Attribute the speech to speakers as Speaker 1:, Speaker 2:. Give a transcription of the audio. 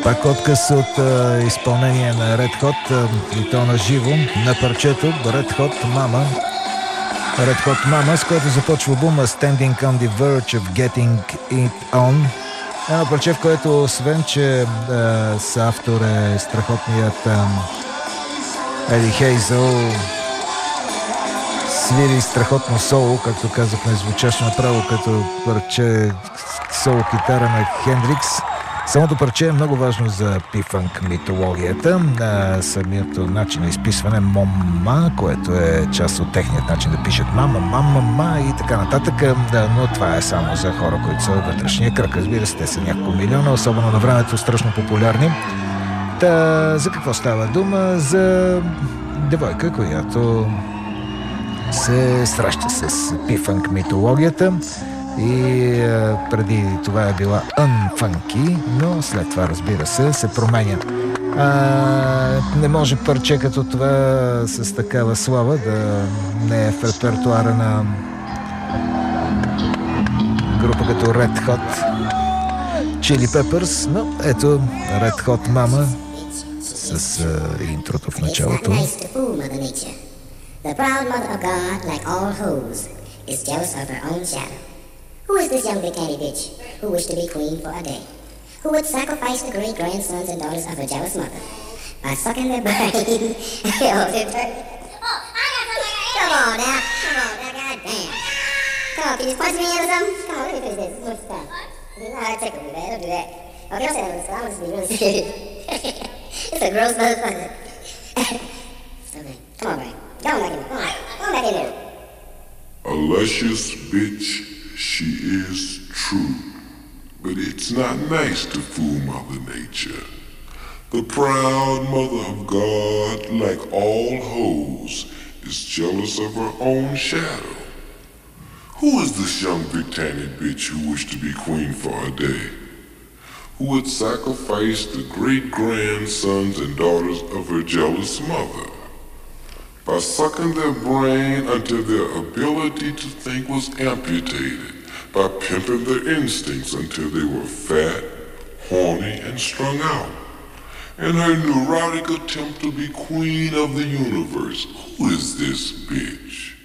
Speaker 1: Пак отказ от изпълнение на Red Hot и то на живо на парчето Red Hot Mama. Red Hot Mama, с което започва албума Standing on the Verge of Getting It On. Едно парче, в което освен, че с автор е страхотният Еди Хейзъл, свири страхотно соло, както казахме, звучаше направо като парче соло китара на Хендрикс. Самото парче е много важно за P-Funk митологията. Самият начин на изписване Мома, което е част от техният начин да пишат мама и така нататък. Но това е само за хора, които са вътрешния кръг. Разбира се, те са няколко милиона, особено на времето страшно популярни. За какво става дума? За девойка, която се среща с P-Funk митологията. И преди това е била unfunky, но след това, разбира се променя. Не може парче като това с такава слава да не е в репертуара на група като Red Hot Chili Peppers, но ето Red Hot Mama с интрото в началото. The proud mother of God, like all hoes, is jealous of her own shadow. Who is this young big candy bitch who wished to be queen for a day? Who would sacrifice the great grandsons and daughters of her jealous mother by sucking their brains? Oh, I got something. Come on now, goddamn. Come on, can you punch me in or something? Come on, let me finish this. What's that? You know how to tickle me, man. Don't do that. Okay, don't say that. I'm just be really serious. It's a gross motherfucker. Okay, come on, Brian. Go on back in there. Come on back in there.
Speaker 2: A luscious bitch. She is true, but it's not nice to fool Mother Nature. The proud mother of God, like all hoes, is jealous of her own shadow. Who is this young big tanny bitch who wished to be queen for a day? Who would sacrifice the great grandsons and daughters of her jealous mother by sucking their brain until their ability to think was amputated, by pimping their instincts until they were fat, horny, and strung out. In her neurotic attempt to be queen of the universe, who is this bitch?